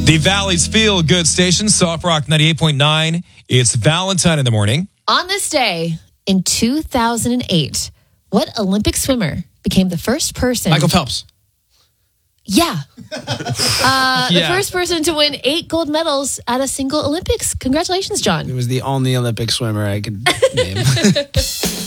The Valley's Feel Good Station, Soft Rock 98.9. It's Valentine in the morning. On this day in 2008, what Olympic swimmer became the first person? Michael Phelps. Yeah. The first person to win 8 gold medals at a single Olympics. Congratulations, John. It was the only Olympic swimmer I could name.